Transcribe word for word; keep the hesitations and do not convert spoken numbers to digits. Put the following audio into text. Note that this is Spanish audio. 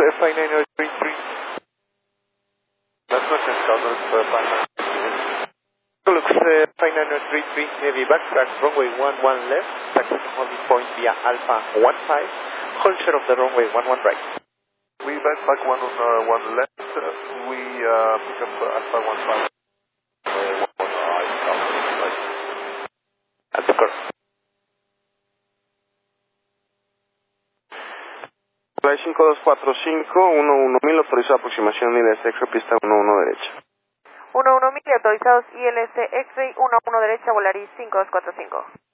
five nine zero three three. That's not just Southern for five nine zero. Looks uh, five nine zero three three, heavy backtrack, runway one one left, taxi holding point via Alpha one five, hold share of the runway one one right. We back back one on uh, one left, uh, we uh, pick up uh, Alpha one five. Uh, one right, right. That's correct. Flight cinco dos cuatro cinco, uno uno mil, autorizado aproximación I L S X-ray, pista uno uno derecha. uno uno mil, autorizados I L S X-ray, uno uno derecha, Volaris cinco dos cuatro cinco.